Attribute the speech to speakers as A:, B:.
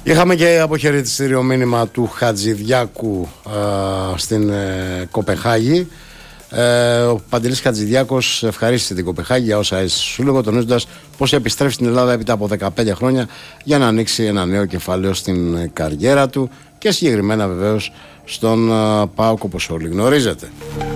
A: Είχαμε και αποχαιρετιστήριο μήνυμα του Χατζηδιάκου στην Κοπεχάγη. Ο Παντελής Χατζηδιάκος ευχαρίστησε την Κοπεχάγη για όσα σου λέγω, τονίζοντας πως επιστρέφει στην Ελλάδα έπειτα από 15 χρόνια για να ανοίξει ένα νέο κεφάλαιο στην καριέρα του και συγκεκριμένα βεβαίως στον ΠΑΟΚ, όπως όλοι γνωρίζετε.